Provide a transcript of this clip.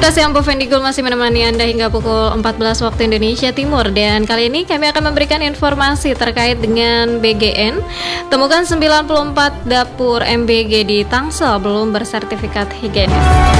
kasih Ampo Vendigul masih menemani Anda hingga pukul 14 waktu Indonesia Timur. Dan kali ini kami akan memberikan informasi terkait dengan BGN. Temukan 94 dapur MBG di Tangsel belum bersertifikat higienis.